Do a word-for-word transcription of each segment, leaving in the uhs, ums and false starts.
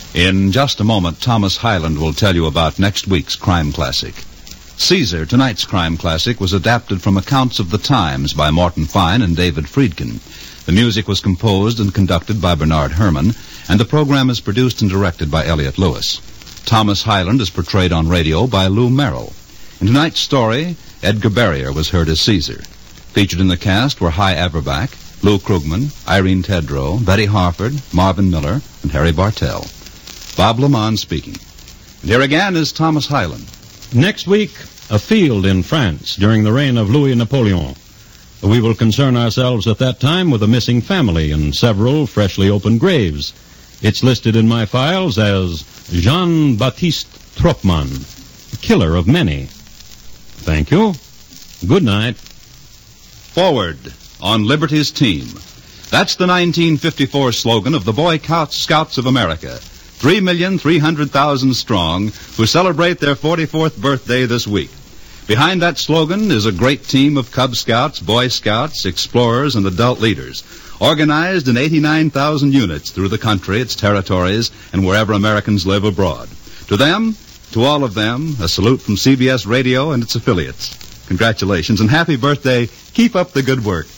In just a moment, Thomas Hyland will tell you about next week's crime classic. Caesar, tonight's crime classic, was adapted from Accounts of the Times by Morton Fine and David Friedkin. The music was composed and conducted by Bernard Herrmann, and the program is produced and directed by Elliott Lewis. Thomas Hyland is portrayed on radio by Lou Merrill. In tonight's story, Edgar Barrier was heard as Caesar. Featured in the cast were Hy Averback, Lou Krugman, Irene Tedrow, Betty Harford, Marvin Miller, and Harry Bartell. Bob Lamont speaking. And here again is Thomas Hyland. Next week, a field in France during the reign of Louis Napoleon. We will concern ourselves at that time with a missing family and several freshly opened graves. It's listed in my files as Jean-Baptiste Tropman, killer of many. Thank you. Good night. Forward on Liberty's team. That's the nineteen fifty-four slogan of the Boy Scouts of America. Three million three hundred thousand strong, who celebrate their forty-fourth birthday this week. Behind that slogan is a great team of Cub Scouts, Boy Scouts, explorers, and adult leaders, organized in eighty-nine thousand units through the country, its territories, and wherever Americans live abroad. To them, to all of them, a salute from C B S Radio and its affiliates. Congratulations and happy birthday. Keep up the good work.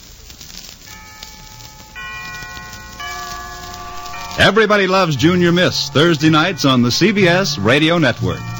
Everybody Loves Junior Miss, Thursday nights on the C B S Radio Network.